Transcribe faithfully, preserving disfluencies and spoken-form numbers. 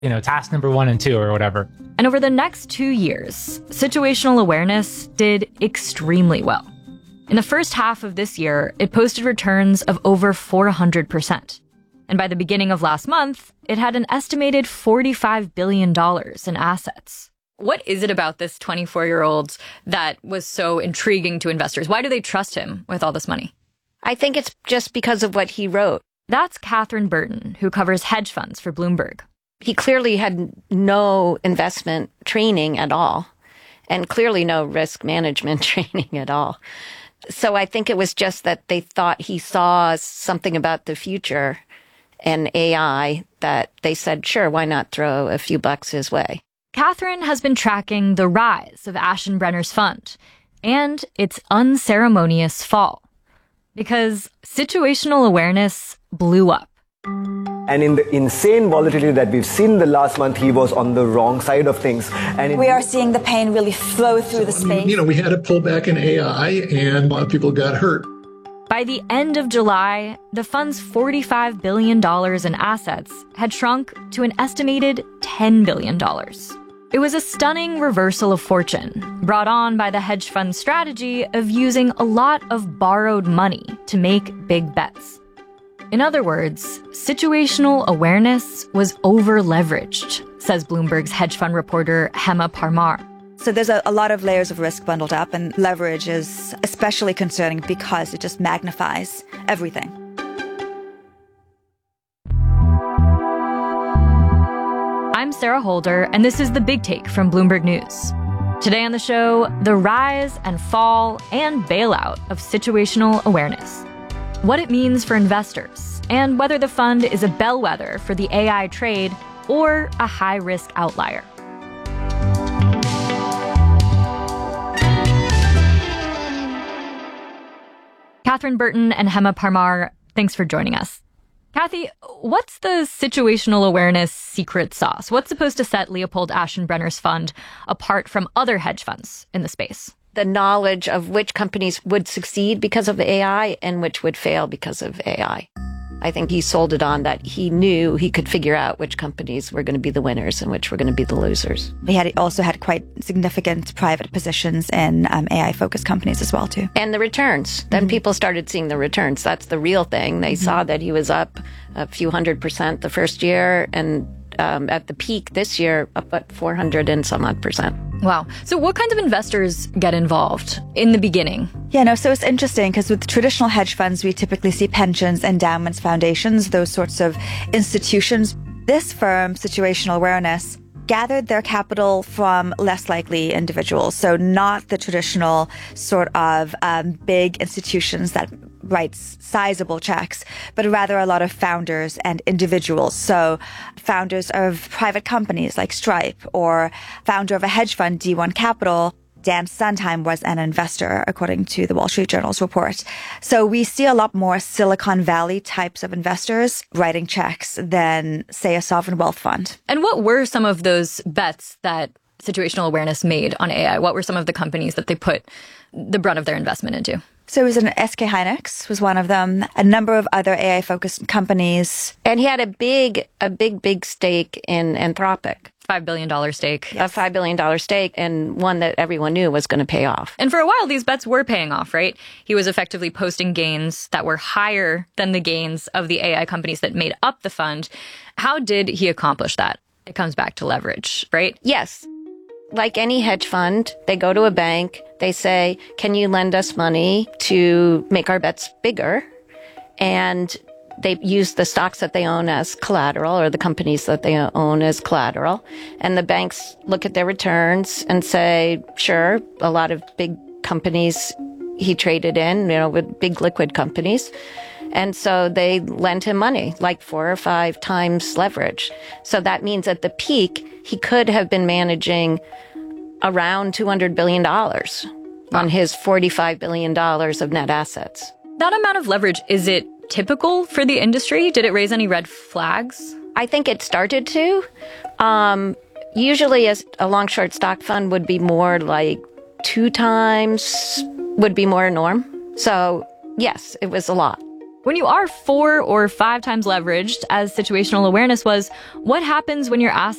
you know, task number one and two or whatever. And over the next two years, situational awareness did extremely well. In the first half of this year, it posted returns of over four hundred percent. And by the beginning of last month, it had an estimated forty-five billion dollars in assets. What is it about this twenty-four-year-old that was so intriguing to investors? Why do they trust him with all this money? I think it's just because of what he wrote. That's Catherine Burton, who covers hedge funds for Bloomberg. He clearly had no investment training at all, and clearly no risk management training at all. So I think it was just that they thought he saw something about the future and A I that they said, sure, why not throw a few bucks his way? Catherine has been tracking the rise of Aschenbrenner's fund and its unceremonious fall, because situational awareness blew up. And in the insane volatility that we've seen the last month, he was on the wrong side of things. And we are seeing the pain really flow through the space. You know, we had a pullback in A I and a lot of people got hurt. By the end of July, the fund's forty-five billion dollars in assets had shrunk to an estimated ten billion dollars. It was a stunning reversal of fortune, brought on by the hedge fund strategy of using a lot of borrowed money to make big bets. In other words, situational awareness was over-leveraged, says Bloomberg's hedge fund reporter Hema Parmar. So there's a, a lot of layers of risk bundled up, and leverage is especially concerning because it just magnifies everything. I'm Sarah Holder, and this is The Big Take from Bloomberg News. Today on the show, the rise and fall and bailout of situational awareness. What it means for investors, and whether the fund is a bellwether for the A I trade or a high-risk outlier. Catherine Burton and Hema Parmar, thanks for joining us. Kathy, what's the situational awareness secret sauce? What's supposed to set Leopold Aschenbrenner's fund apart from other hedge funds in the space? The knowledge of which companies would succeed because of A I and which would fail because of A I. I think he sold it on that he knew he could figure out which companies were going to be the winners and which were going to be the losers. He had also had quite significant private positions in um, A I-focused companies as well, too. And the returns. Then mm-hmm. people started seeing the returns. That's the real thing. They mm-hmm. saw that he was up a few hundred percent the first year, and um, at the peak this year, up at four hundred and some odd percent. Wow. So what kinds of investors get involved in the beginning? Yeah, no, so it's interesting because with traditional hedge funds, we typically see pensions, endowments, foundations, those sorts of institutions. This firm, Situational Awareness, gathered their capital from less likely individuals. So not the traditional sort of um, big institutions that write sizable checks, but rather a lot of founders and individuals. So founders of private companies like Stripe, or founder of a hedge fund, D one Capital. Dan Sondheim was an investor, according to the Wall Street Journal's report. So we see a lot more Silicon Valley types of investors writing checks than, say, a sovereign wealth fund. And what were some of those bets that situational awareness made on A I? What were some of the companies that they put the brunt of their investment into? So it was an S K Hynix was one of them, a number of other A I-focused companies. And he had a big, a big, big stake in Anthropic. five billion dollars stake. Yes. A five billion dollars stake, and one that everyone knew was going to pay off. And for a while, these bets were paying off, right? He was effectively posting gains that were higher than the gains of the A I companies that made up the fund. How did he accomplish that? It comes back to leverage, right? Yes. Like any hedge fund, they go to a bank, they say, can you lend us money to make our bets bigger? And they use the stocks that they own as collateral, or the companies that they own as collateral. And the banks look at their returns and say, sure, a lot of big companies he traded in, you know, with big liquid companies. And so they lend him money, like four or five times leverage. So that means at the peak, he could have been managing around two hundred billion dollars on his forty-five billion dollars of net assets. That amount of leverage, is it typical for the industry? Did it raise any red flags? I think it started to. Um, usually a, a long-short stock fund would be more like two times, would be more a norm. So yes, it was a lot. When you are four or five times leveraged, as situational awareness was, what happens when your assets